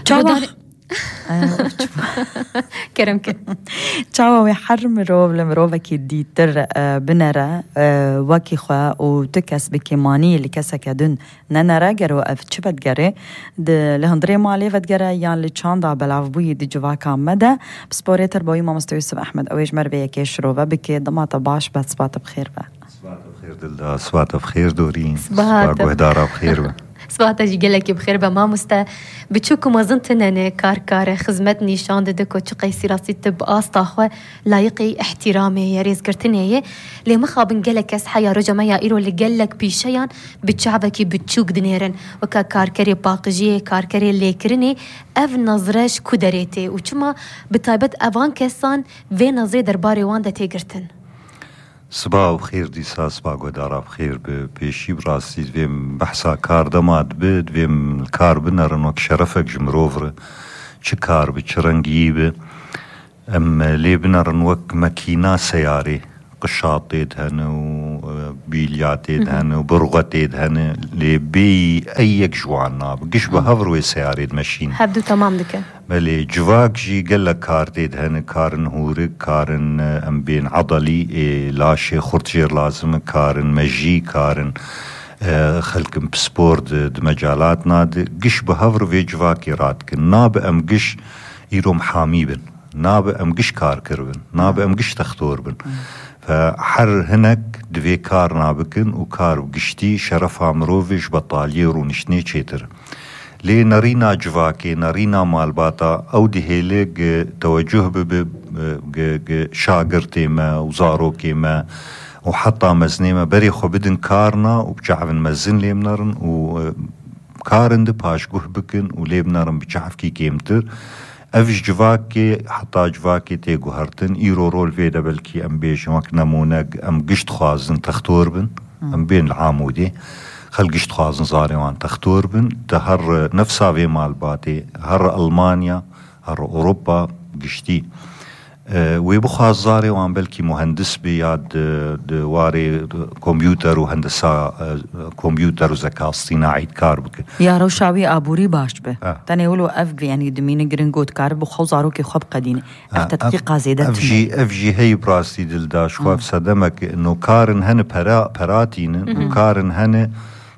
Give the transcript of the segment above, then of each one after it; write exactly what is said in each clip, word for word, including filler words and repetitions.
چاوا كرم كرم چاوا وی هر مرو لمرو وکی دیتر بنره وکی خوا و تکس بکیمانی لکسا کدن ننره گرو اف چه بد گره ده لهندری مالی ود گره یان لچاندا بلاف بوی دی جواکا مده بسپوریتر باوی مامستا یوسف احمد اویج مر بی یکیش رو و بکی دماتا باش بد سبات بخیر و سبات بخیر دلدا سبات بخیر دورین سبات بخیر بخیر و سبات جي قالك بخير بما مستا بتشوكو ما ظنت انني كار كار خدمت نيشان دكو تشقي سيراسي تب استاخو لايقي احترامي يا ريز كرتنيه لي مخابن قالك اسحا يا رجا ما يا ايرو اللي قالك بيشيان بتشعبكي بتشوك دنيرن وكا كار كاري باقجي كار كاري اللي كرني اف نظرش كودريتي وچما بتايبت افان كسان في نظري درباري واندا تيغرتن صباح بخير ديسا صباح قدارة بخير بيشي براسي دویم بحثا کار دماد به دویم کار بنرن وک شرفك جمروفر چه کار به چه رنگی به ام لی بنرن وک مکینا سیاری قشاطي دهن وبيلياتي دهن وبرغتي دهن لی بي ايك جوانا بقش بهفر وي سياري دمشين هبدو تمام دكا بلي جواك جي قال لك كارتي دهن كارن هورك كارن ام بين عضلي إيه لاشي خرطجير لازم كارن مجي كارن اه خلكم بسبورت دمجالاتنا قش بهفر في جواكي راتكن ناب ام قش يروم حاميبن ناب ام قش كار كربن ناب ام قش تختور بن فحر هناك دوي كار نابكن وكار بقشتي شرفها مروفش بطالية ورونشني چيتر لي نرينا جواكي نرينا مالباتا او دهيلي توجه بب شاقرتي ما وزاروكي ما وحطا مزني ما بري خو بدن كارنا وبجعفن مزن لي منرن وكارن دي باش قه بكن ولي بنرن بجعف كي كيمتر افش جواكي حتى جواكي تيجو هرتن ايرو رول فيدا بلكي ام بيش وك نمونق ام قشت خوازن تختور بن ام بين العامودي خل قشت خوازن زاريوان تختور بن تهر نفسها في مال باتي هر المانيا هر اوروبا قشتي أه ويبخوا الزاري وان بلكي مهندس بياد دواري كمبيوتر وهندسة أه كمبيوتر وذكاء اصطناعي كار بك يا روشاوي ابوري باش به أه. تاني يقولوا اف يعني دمين جرينجوت كار بخو زاروكي خب قديني اف تدقيق زيادة اف جي اف جي هي براسي دلداش خواف صدمك انه كارن هن برا براتين وكارن هن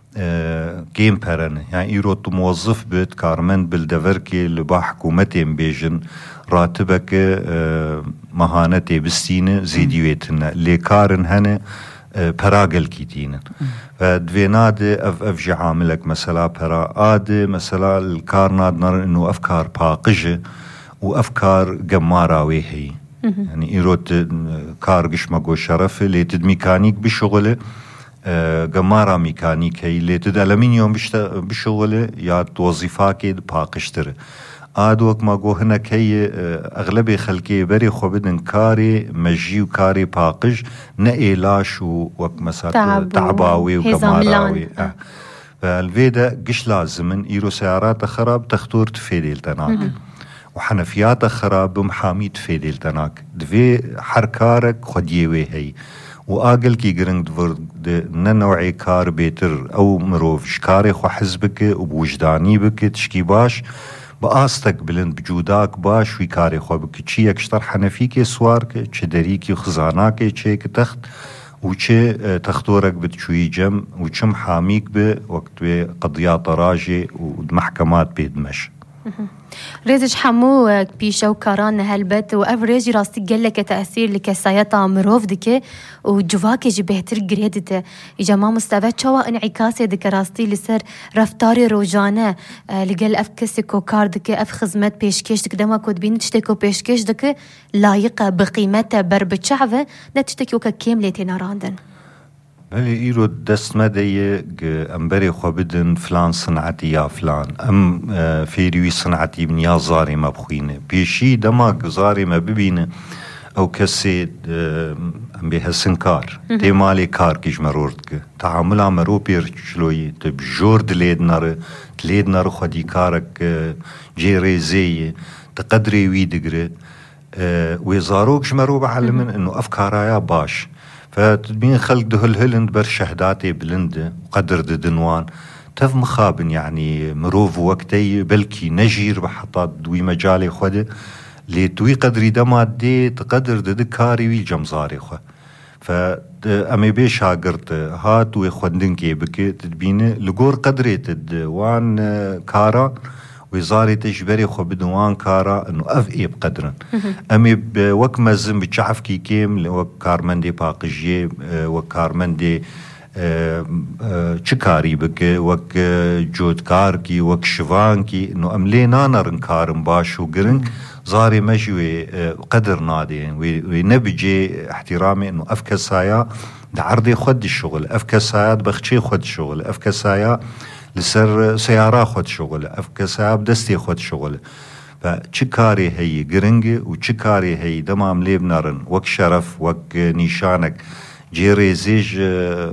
أه جيم بارن يعني يروت موظف بيت كارمن بالدفركي اللي بحكومتين بيجن راتبك أه مهانتي بالسينة زيديويتنا اللي كارن هنا أه براغل كيتين فدويناد اف اف جي عاملك مثلا برا آده مثلا الكارناد نرى انه افكار باقجة وافكار قماراوي هي يعني يروت كار قشمقو شرف اللي تد ميكانيك بشغله قمارة ميكانيك هي اللي تد ألمنيوم بشغله يا وظيفاكي باقشتر آد وقت ما قو هناك هي أغلبي خلقي بري خو بدن كاري مجي وكاري باقش نقلاش ووقت مثلا تعباوي وقماراوي آه. فالفيدا قش لازمن إيرو سيارات خراب تختور تفيديل تناك وحنفيات خراب محامي تفيديل تناك دفي حركارك خديوي هي وآقل كي قرنگ دورد ننوعي كار بيتر أو مروف شكاري خو حزبك وبوجداني بك تشكي باش بآستك بلند بجوداك باش ويكاري خو بك چي يكشتر حنفيكي سوارك چه دريكي خزاناكي چه كتخت وچه تختورك بتشوي جم وچه محاميك ب وقت بقضيات راجي ومحكمات بيدمش ريزج حمو بيشا وكاران هالبت وافريج راستي قال لك تاثير لكسايتا مروف دكه وجواكي جي بهتر جريدته اجا ما مستوى شوا انعكاس دك راستي لسر رفتاري روجانه لقال اف كسكو كار دكه اف خدمت بيشكش دك دما كود بين تشتكو بيشكش دك لايقه بقيمتها بربتشعفه نتشتكي وك كامله ناراندن بلي إيرو دست مدى أمبري خو بدن فلان صنعتي يا فلان أم فيريوي صنعتي من يا زاري ما بخينه بيشي دماغ زاري ما ببينه أو كسي أم بيها سنكار تي مالي كار كيش مروردك تعامل مرو بير شلوي تبجور دليد نار دليد نار خدي كارك جيري زي تقدري ويدقري ويزاروكش مرو بعلمن إنه أفكارها باش فتبين خلق دهل هلند بر شهداتي بلند وقدر دنوان تف مخابن يعني مروف وقتي بلكي نجير بحطات دوي مجالي خود لي توي قدري دمات دي تقدر دي كاري وي جمزاري خو فأمي بيش هاقرت هات ويخوندن كي بكي تدبيني لقور قدري تد وان كارا ويزاري تجبري خو بدوان كارا انه اف اي بقدرن امي بوك مزم بتشعف كي كيم لوك كارمندي باقجي وكارمندي چکاری بکه وک جودکار کی وک شوان کی انه املی نانرن کارم باشو گرن زاري مجوي قدر نادي ونبجي احترامي انه افكسايا دعردي خد الشغل افكسايا بخشي خد شغل افكسايا لسر سيارة خد شغل افكسايا بدستي خد شغل فچكاري هي گرنگي وچكاري هي دمام ليبنارن وك شرف وك نيشانك جيري زيج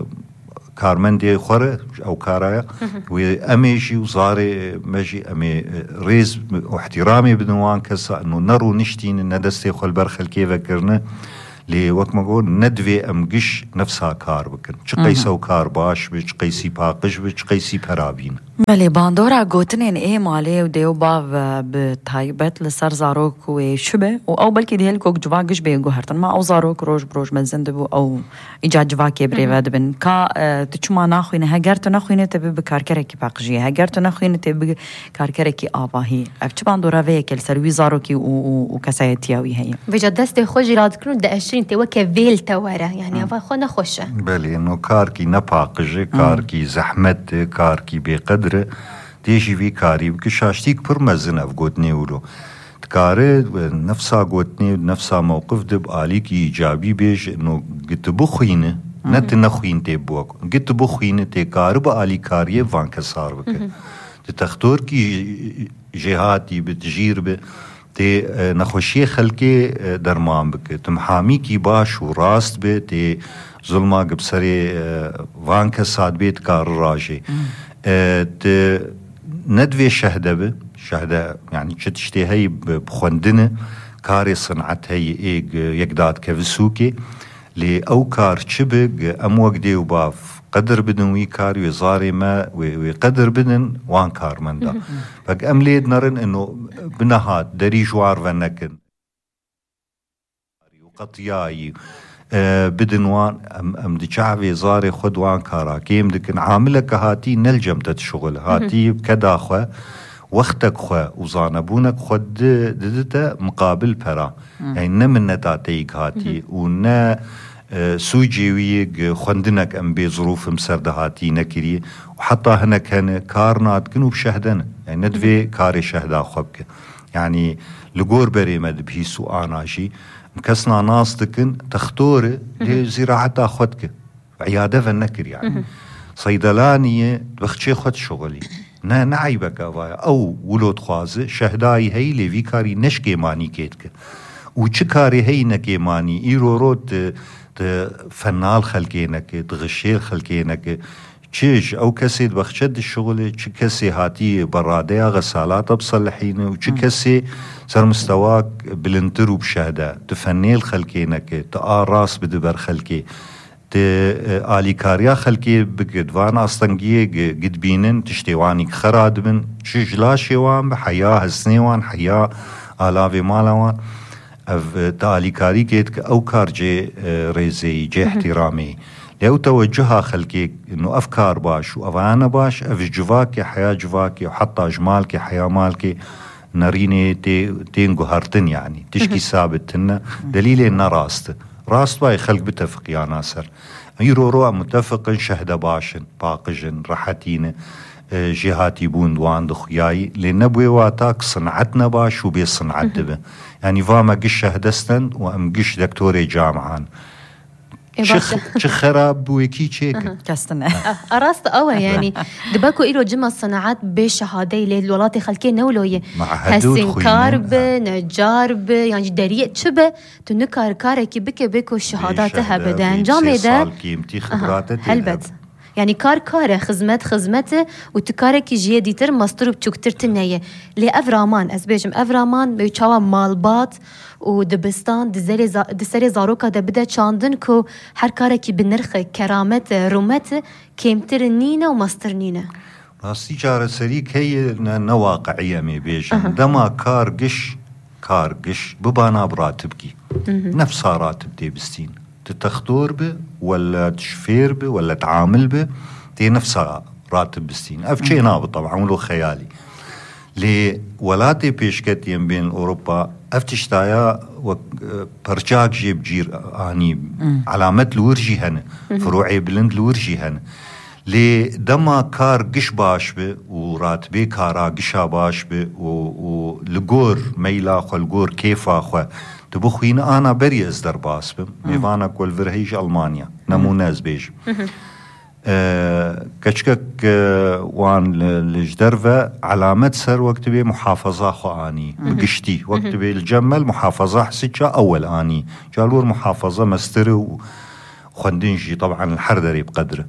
كارمندي خورة أو كارايا وأميجي وزاري مجي أمي ريز واحترامي بنوان كسا أنه نرو نشتين ندستي خل برخل كيف كرنا لي وقت ما قول ندوي أمقش نفسها كار بكن چقيسو كار باش بچ قيسي باقش بچ قيسي پرابين بله باندورا گوتنین ای مالی و دیو باو بتایبت لسر زاروک و شبه و او بلکی دیل کوک جواگش به گوهرتن ما او زاروک روش بروش مزند بو او ایجاد جواکی بریود بن کا تچما ناخوینه هگرت ناخوینه تبی بکارکره کی باقجی هگرت ناخوینه تبی کارکره کی آباهی اف باندورا ویکل سروی زاروکی و و کسایتیاوی هی وجد دست خوجی راد کنون ده عشرين توك ويل تواره يعني هذا خو نخوشه بله انه كاركي نپاقجه كاركي زحمت كاركي بقدر ديجي في كاري بكشاشتيك پر مزن افقوتني ولو تكاري نفسها قوتني نفسها موقف دب آليك إيجابي بيش انه قد بخوينه نت نخوين تبوك قد بخوينه تكار بآلي كاريه وان كسار بك تختور كي جهاتي بتجير به تي نخوشي خلقي درمان بك تمحامي كي باش وراست به تي ظلما قبسري وان كساد بيت كار راجي ت ندوي شهده به شهده يعني تشتي هي بخندنه كاري صنعت هي ايج يقداد كفسوكي لي او كار تشبق ام وقدي وباف قدر بدن وي كار وزاري ما وقدر بدن وان كار من دا فك ام ليد نرن انه بنهات دري جوار ونكن وقطياي أه بدن وان ام ام دي شعبي زاري خد وان كارا كيم دكن عاملك هاتي نلجم تشغل هاتي كدا خو وقتك خو وزانبونك خد ددتا مقابل برا يعني نمن نتاتيك هاتي ونا أه سوجيويق خندنك ام بظروف مسرده هاتي نكري وحتى هنا كان كارنات كنو بشهدنا يعني ندفي كاري شهدا خبك يعني لقور بريمد بهيسو آناشي مكسنا ناس تكن تختوري لزراعتها خدك عيادة فنكر يعني صيدلانية بخشي خد شغلي نا نعيبك او ولود خوازه شهداي هي لي كاري نشكي ماني كيتك وچكاري هي نكي ماني ايرو روت فنال خلقينك تغشيل خلقينك تشيش او كسي بخشد الشغل تش كسي هاتي برادية غسالات بصلحينه وتش كسي صار مستواك بلنتر وبشهدة تفنيل خلقينك تقاراس بدبر خلقي ت آلي كاريا خلقي بقدوان أصلاً قد بينن تشتيواني خراد من تشجلا شيوان بحياة هسنيوان حياة آلاوي مالوان اف تالي كاري كيتك او كار جي ريزي جي احترامي لو توجهها خلقي انه افكار باش وافانا باش اف جواكي حياة جواكي وحتى جمالكي حياة مالكي ناريني تي تينغو هارتن يعني تشكي ثابتنا دليل ان راست راست باي خلق بتفق يا ناصر يرو رو متفق شهده باشن باقجن راحتين جهاتي بوند وان دخياي لنبوي واتاك صنعتنا باش وبي صنعت دبه يعني فاما قش شهدستن وام قش دكتوري جامعان شخ خراب ويكي تشيك كاستنا أراست أوه يعني دباكو إلو جمع الصناعات بشهادة للولات خلكي نولوية هسين كارب نجار ب يعني دريه شبه تنكار كاركي بك بكو الشهاداتها بدان جامدة سال كيمتي خبراتها هلبت يعني كار كاره خزمت خزمته وتكارك جيه ديتر مستر بچوكتر تنيه لي افرامان اسبيجم افرامان بيچاوا مالبات ودبستان دزري ز... دسري زاروكا ده بدا چاندن كو هر كاركي بنرخ كرامت رومت كيمتر نينا ومستر نينا هاستی جارە سەریک هەیە نەواقعیە مێ بێژن دەما کار گشت کار گشت ببانا براتبکی نفسا راتب دي بستين تتختور به ولا تشفير به ولا تعامل به دي نفسها راتب بستين اف شيء نابط طبعا عملوا خيالي لي ولاتي بيشكتين بين اوروبا اف تشتايا برجاك جيب جير اني علامات الورجي هنا فروعي بلند الورجي هنا لي دما كار قش باش به وراتبي كارا قشا باش به ولقور ميلا خو القور كيفا خو تبخوين انا بري ازدر باس بم ميفانا كل فرهيج المانيا نموناز بيج أه كشكك أه وان الجدرفة علامات سر وقت بي محافظة خو اني بقشتي وقت بي الجمل محافظة حسيتشا اول اني جالور محافظة مستر وخندنجي طبعا الحردري بقدره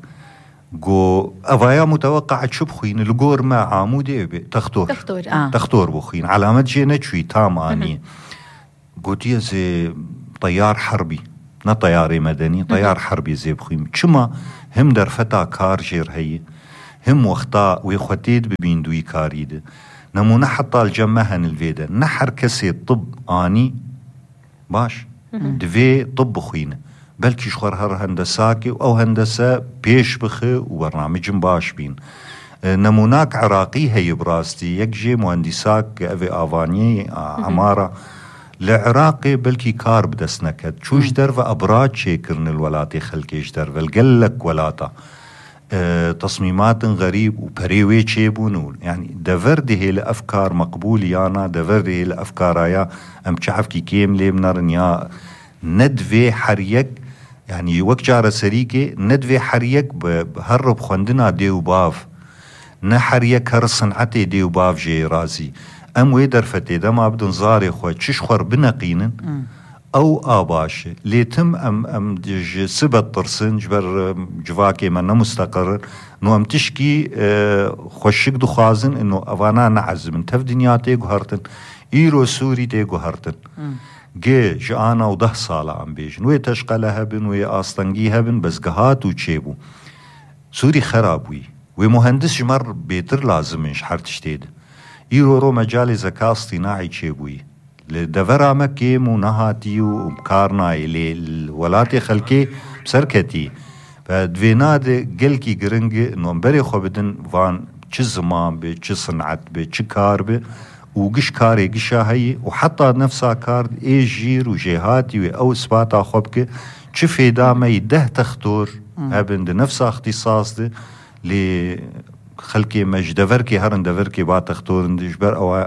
جو أفايا متوقع تشوف خوين الجور ما عامودي تختور تختور آه. تختور بخوين علامات جينا شوي تام اني قوتي زي طيار حربي نا طياري مدني طيار حربي زي بخوين شما هم در فتا كار جير هي هم وقتا ويخوتيد ببين دوي كاريد نمو نحطا الجمهن الفيدا نحر كسي طب اني باش دفي طب بخوين بلكي شخور هر هندساكي او هندسة بيش بخي وبرنامج باش بين نموناك عراقي هي براستي يكجي مهندساك افي افاني عمارة لعراقي بلكي كار بدسنكت شوش درفة ابراج شيكرن الولاتي خلقيش درفة القلك ولاتا اه تصميمات غريب وبريوي تشيبونون يعني دفردي هي لأفكار مقبوليانا دفردي هي لأفكار ايا ام تشعفكي كيم لي منرن يا ندفي حريك يعني وقت جارة سريكي ندفي حريك بهرب خندنا ديو باف نحريك هر صنعتي ديو باف جي رازي ام ويدر فتي دم عبدن زاري خوي تشخور بنقينن او اباش ليتم ام ام دج سبت طرسن جبر جواكي من مستقر نو ام تشكي اه خوشك دو خازن انه افانا نعز من تف دنياتي قهرتن ايرو سوري تي قهرتن جي جانا وده صالة عم بيجن وي تشقلها بن وي آستنجيها بن بس قهات وتشيبو سوري خرابوي وي مهندس جمر بيتر لازم مش حرتشتيد ايرو رو مجال ذكاء اصطناعي تشيبوي لدفرا مكي ونهاتي ومكارناي للولاتي خلكي بسركتي فدفيناد قلكي قرنج انو مبري خو بدن فان چه زمان بي چه صنعت بي چه كار بي وقش كاري قشا هي وحتى نفسها كارد اي جير وجهاتي او سباتا خبك شفي داما يده تختور ابن ده نفسها اختصاص ده لي خلكي مش دفركي هرن دفركي با تختور جبر او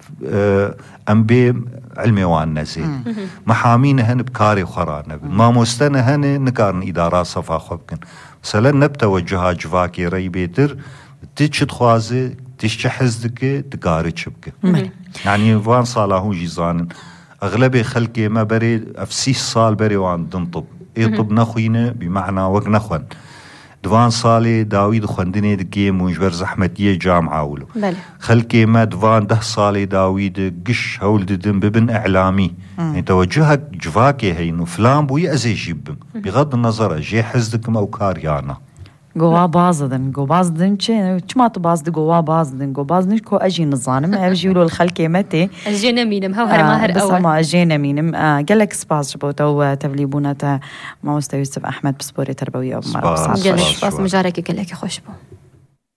ام بي علمي وان نزي محامين هن بكاري خرانا ما مستنى هن نكارن ادارات صفا خبكن مثلا نبتوجهها جواكي ري بيتر تشد خوازي تشتي حزدك تقاري تشبك يعني فان صالحون جيزان اغلبي خلقي ما بري افسيس صال بري وان دنطب اي طب نخوينه بمعنى وق نخون دوان صالي داويد خوندني دقي منجبر زحمتيه جامعه ولو خلقي ما دوان ده صالي داويد قش هول ددن ببن اعلامي يعني توجهك جواكي هينو فلان بو يأزي جيبم بغض النظر جي حزدكم او كاريانا گوا بازدن گوا بازدن چه چما تو بازد گوا بازدن گوا بازدن کو اجي نظانم اجيلو الخلق متي اجي نمينم هو هر ما هر اول بس ما اجي نمينم جلك سباس بوتو تبليبونات ما مستوى يوسف احمد بسبوري تربويه ومرة جلك سباس مجارك جلك خوش بو